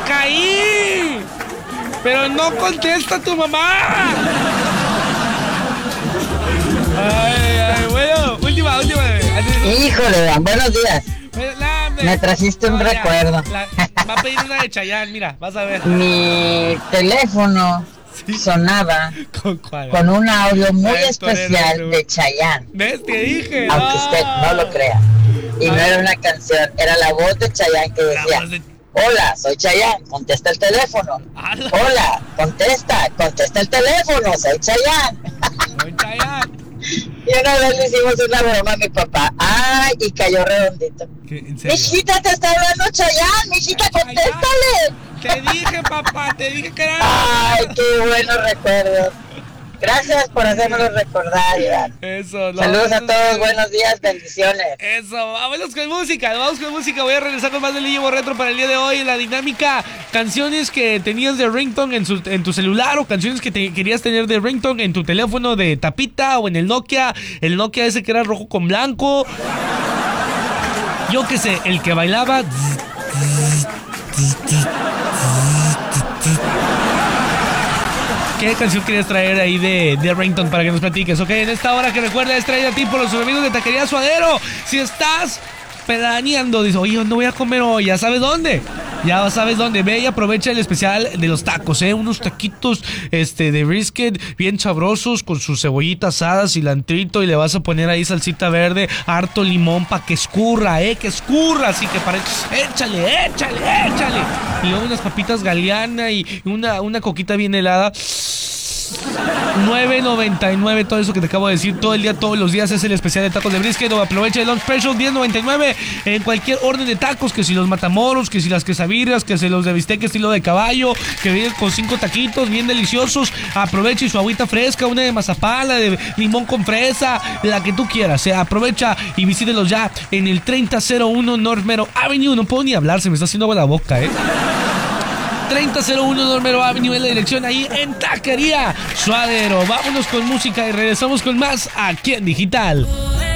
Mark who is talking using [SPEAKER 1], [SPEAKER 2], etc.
[SPEAKER 1] caí. Pero no contesta tu mamá. Ay, bueno, última.
[SPEAKER 2] Híjole, Dan, buenos días. Me trajiste un recuerdo.
[SPEAKER 1] Va a pedir una de Chayanne, mira, vas a ver.
[SPEAKER 2] Mi teléfono sonaba con un audio muy especial de Chayanne.
[SPEAKER 1] ¿Ves? Te dije.
[SPEAKER 2] Aunque usted no lo crea. Y no era una canción, era la voz de Chayanne que decía: hola, soy Chayanne, contesta el teléfono. Hola, contesta el teléfono, soy Chayanne.
[SPEAKER 1] Soy Chayanne.
[SPEAKER 2] Y una vez le hicimos una broma a mi papá. Ay, y cayó redondito. Mijita, te está hablando Chayanne, mijita, contéstale.
[SPEAKER 1] Te dije, papá, te dije que era.
[SPEAKER 2] Ay, qué buenos recuerdos. Gracias por hacérmelo recordar, Iván.
[SPEAKER 1] Eso,
[SPEAKER 2] saludos a todos, buenos días, bendiciones.
[SPEAKER 1] Eso, vámonos con música. Voy a regresar con más del Llevo Retro para el día de hoy. La dinámica, canciones que tenías de ringtone en tu celular, o canciones que querías tener de ringtone en tu teléfono de tapita o en el Nokia ese que era rojo con blanco. Yo qué sé, el que bailaba. ¿Qué canción querías traer ahí de ringtone para que nos platiques? Ok, en esta hora que recuerda es traída a ti por los amigos de Taquería Suadero. Si estás pedaneando, dices, oye, ¿dónde voy a comer hoy? Ya sabes dónde. Ve y aprovecha el especial de los tacos, unos taquitos de brisket bien sabrosos con sus cebollitas asadas, cilantrito, y le vas a poner ahí salsita verde, harto limón para que escurra, así que échale. Y luego unas papitas Galeana y una coquita bien helada. $9.99, todo eso que te acabo de decir, todo el día, todos los días es el especial de tacos de brisket. Aprovecha el Lunch Special, $10.99 en cualquier orden de tacos, que si los matamoros, que si las quesabirras, que si los de bistec estilo de caballo, que vienen con 5 taquitos bien deliciosos. Aprovecha, y su agüita fresca, una de mazapán, la de limón con fresa, la que tú quieras. Aprovecha y visítelos ya en el 3001 North Mero Avenue. No puedo ni hablar, se me está haciendo agua la boca, 3001 North Mero Avenue es la dirección, ahí en Taquería Suadero. Vámonos con música y regresamos con más aquí en Digital.